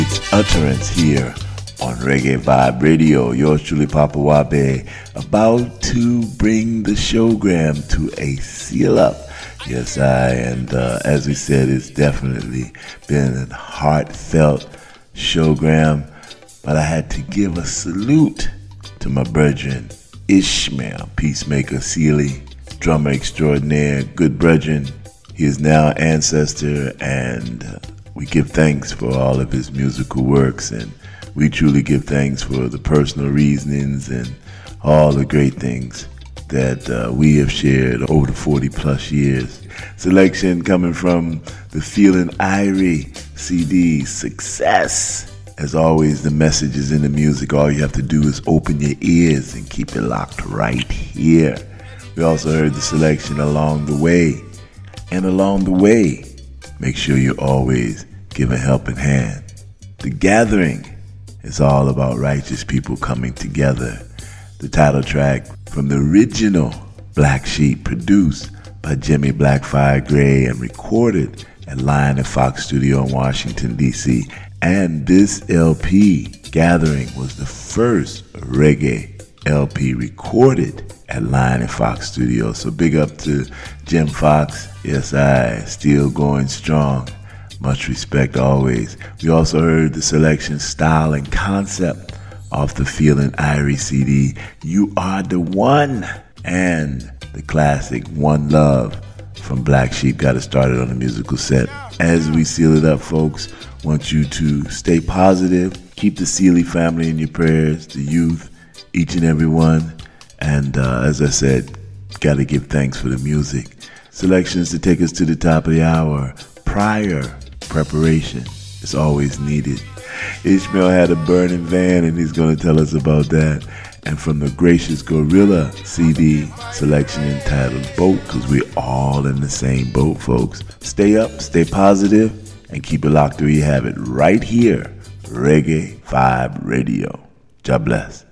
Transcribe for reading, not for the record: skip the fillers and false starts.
It's utterance here on Reggae Vibe Radio. Yours truly, Papa Wabe, about to bring the showgram to a seal up. Yes, and as we said, it's definitely been a heartfelt showgram, but I had to give a salute to my brethren, Ishmael, Peacemaker Sealy, drummer extraordinaire, good brethren. He is now ancestor, and we give thanks for all of his musical works, and we truly give thanks for the personal reasonings and all the great things that we have shared over the 40 plus years. Selection coming from the Feeling Irie CD, Success. As always, the message is in the music. All you have to do is open your ears and keep it locked right here. We also heard the selection Along the Way. And along the way, make sure you always give a helping hand. The Gathering is all about righteous people coming together. The title track from the original Black Sheep, produced by Jimmy Blackfire Gray and recorded at Lion and Fox Studio in Washington, D.C. And this LP, Gathering, was the first reggae LP recorded at Lion and Fox Studio. So big up to Jim Fox. Yes, I still going strong. Much respect always. We also heard the selection Style and Concept off the Feeling Irie CD, You Are the One, and the classic One Love from Black Sheep got us started on the musical set. As we seal it up, folks, want you to stay positive, keep the Sealy family in your prayers, the youth, each and every one, and as I said, got to give thanks for the music. Selections to take us to the top of the hour. Prior preparation is always needed. Ishmael had a burning van, and he's going to tell us about that. And from the Gracious Gorilla CD, selection entitled Boat, because we're all in the same boat, folks. Stay up, stay positive, and keep it locked where you have it right here, Reggae Vibe Radio. God bless.